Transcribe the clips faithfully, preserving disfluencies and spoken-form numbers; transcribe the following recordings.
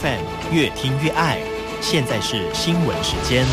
F M 越听越爱。现在是新闻时间。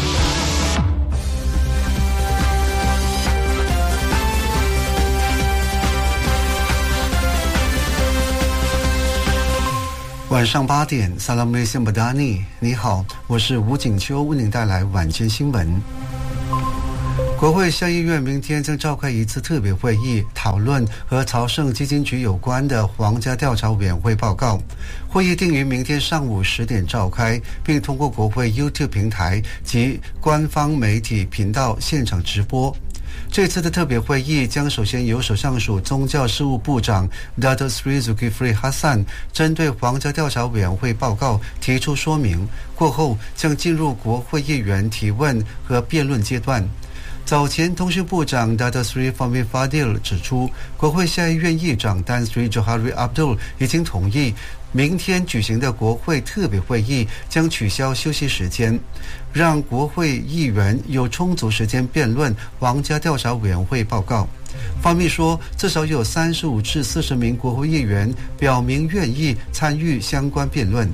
晚上八点，萨拉梅森布达尼，你好，我是吴景秋，为您带来晚间新闻。国会下议院明天将召开一次特别会议，讨论和朝圣基金局有关的皇家调查委员会报告。会议定于明天上午十点召开，并通过国会 YouTube 平台及官方媒体频道现场直播。这次的特别会议将首先由首相署宗教事务部长 Dato Sri Zulkifli Hasan 针对皇家调查委员会报告提出说明，过后将进入国会议员提问和辩论阶段。早前，通讯部长 Dato Sri Fahmi Fadil 指出，国会下议院议长 Tan Sri Johari Abdul 已经同意，明天举行的国会特别会议将取消休息时间，让国会议员有充足时间辩论皇家调查委员会报告。方密说，至少有三十五至四十名国会议员表明愿意参与相关辩论。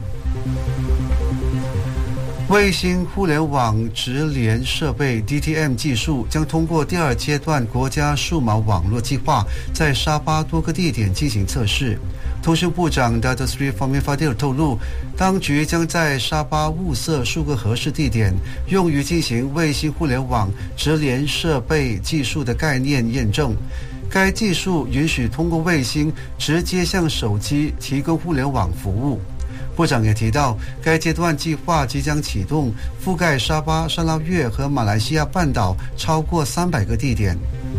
卫星互联网直连设备 D T M 技术将通过第二阶段国家数码网络计划，在沙巴多个地点进行测试。通讯部长 Dato Sri Fahmi Fadil 透露，当局将在沙巴物色数个合适地点，用于进行卫星互联网直连设备技术的概念验证。该技术允许通过卫星直接向手机提供互联网服务。部长也提到，该阶段计划即将启动，覆盖沙巴、沙捞越和马来西亚半岛超过三百个地点。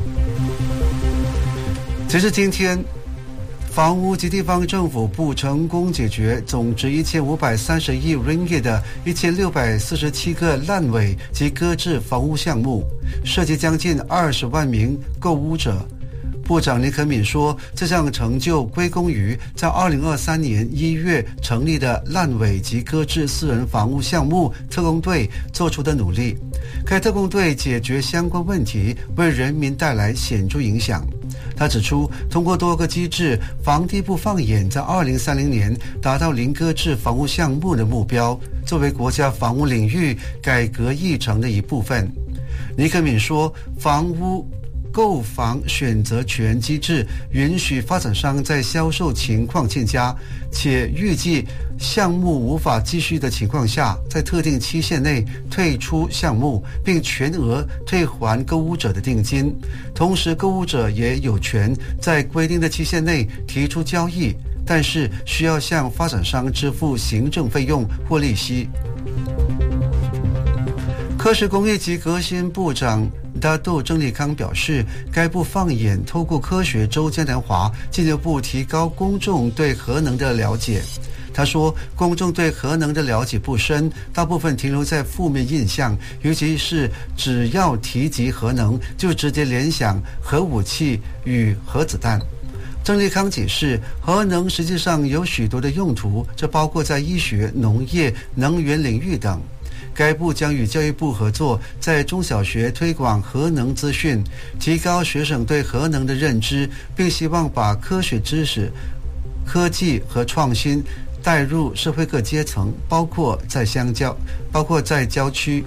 截至今天，房屋及地方政府部成功解决总值一千五百三十亿 ringgit 的一千六百四十七个烂尾及搁置房屋项目，涉及将近二十万名购屋者。部长尼可敏说，这项成就归功于在二零二三年一月成立的烂尾及搁置私人房屋项目特工队做出的努力。该特工队解决相关问题，为人民带来显著影响。他指出，通过多个机制，房地部放眼在二零三零年达到零搁置房屋项目的目标，作为国家房屋领域改革议程的一部分。尼可敏说，房屋购房选择权机制允许发展商在销售情况欠佳，且预计项目无法继续的情况下，在特定期限内退出项目，并全额退还购屋者的定金。同时，购屋者也有权在规定的期限内提出交易，但是需要向发展商支付行政费用或利息。科学工业及革新部长大豆郑立康表示，该部放眼透过科学周嘉年华，进一步提高公众对核能的了解。他说，公众对核能的了解不深，大部分停留在负面印象，尤其是只要提及核能，就直接联想核武器与核子弹。郑立康解释，核能实际上有许多的用途，这包括在医学、农业、能源领域等。该部将与教育部合作，在中小学推广核能资讯，提高学生对核能的认知，并希望把科学知识、科技和创新带入社会各阶层，包括在乡郊，包括在郊区。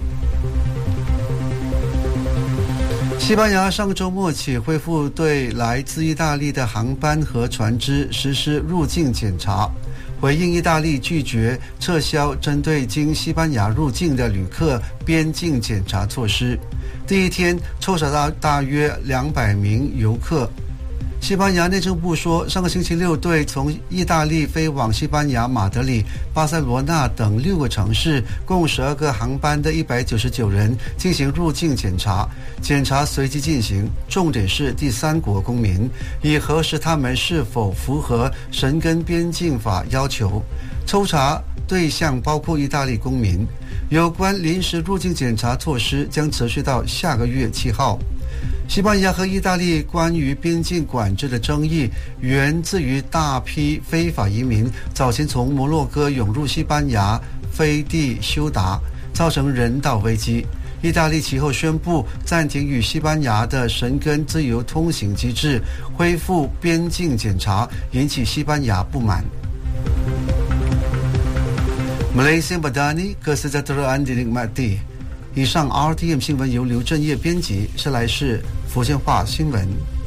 西班牙上周末起恢复对来自意大利的航班和船只实施入境检查，回应意大利拒绝撤销针对经西班牙入境的旅客边境检查措施。第一天抽查到大约两百名游客。西班牙内政部说，上个星期六对从意大利飞往西班牙马德里、巴塞罗那等六个城市共十二个航班的一百九十九人进行入境检查，检查随即进行，重点是第三国公民，以核实他们是否符合申根边境法要求。抽查对象包括意大利公民。有关临时入境检查措施将持续到下个月七号。西班牙和意大利关于边境管制的争议源自于大批非法移民早前从摩洛哥涌入西班牙飞地休达，造成人道危机。意大利其后宣布暂停与西班牙的申根自由通行机制，恢复边境检查，引起西班牙不满。 Malaysia Madani kesejahteraan dinikmati。以上 R T M 新闻由刘振业编辑，是来是福建话新闻。